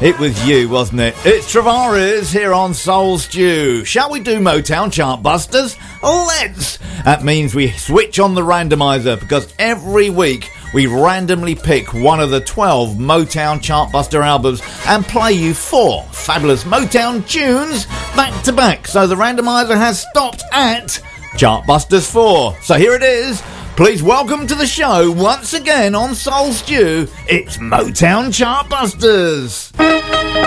It was you, wasn't it? It's Travares here on Soul Stew. Shall we do Motown Chartbusters? Let's! That means we switch on the randomizer because every week we randomly pick one of the 12 Motown Chartbuster albums and play you 4 fabulous Motown tunes back to back. So the randomizer has stopped at Chartbusters 4. So here it is. Please welcome to the show once again on Soul Stew. It's Motown Chartbusters.